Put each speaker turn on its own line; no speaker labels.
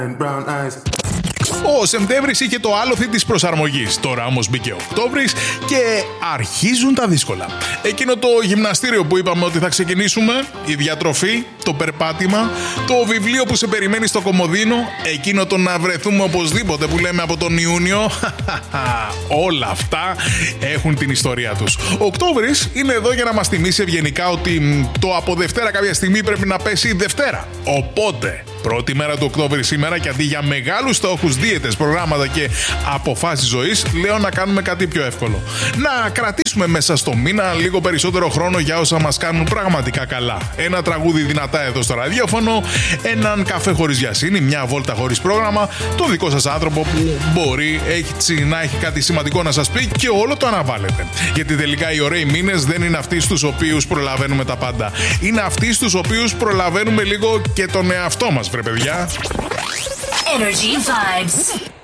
Ο Σεπτέμβρης είχε το άλοθη της προσαρμογής. Τώρα όμως μπήκε Οκτώβρης και αρχίζουν τα δύσκολα. Εκείνο το γυμναστήριο που είπαμε ότι θα ξεκινήσουμε, η διατροφή, το περπάτημα, το βιβλίο που σε περιμένει στο κομμωδίνο, εκείνο το να βρεθούμε οπωσδήποτε που λέμε από τον Ιούνιο, όλα αυτά έχουν την ιστορία τους. Ο Οκτώβρης είναι εδώ για να μας θυμίσει ευγενικά ότι το από Δευτέρα κάποια στιγμή πρέπει να πέσει Δευτέρα. Οπότε, πρώτη μέρα του Οκτώβρη σήμερα και αντί για μεγάλους στόχους, δίαιτες, προγράμματα και αποφάσεις ζωής, λέω να κάνουμε κάτι πιο εύκολο. Να κρατήσουμε μέσα στο μήνα λίγο περισσότερο χρόνο για όσα μας κάνουν πραγματικά καλά. Ένα τραγούδι δυνατά εδώ στο ραδιόφωνο, έναν καφέ χωρίς βιασύνη, μια βόλτα χωρίς πρόγραμμα, το δικό σας άνθρωπο που μπορεί έτσι να έχει κάτι σημαντικό να σας πει και όλο το αναβάλλετε. Γιατί τελικά οι ωραίοι μήνες δεν είναι αυτοί στους οποίους προλαβαίνουμε τα πάντα. Είναι αυτοί στους οποίους προλαβαίνουμε λίγο και τον εαυτό μας, βρε παιδιά.
Energy Vibes.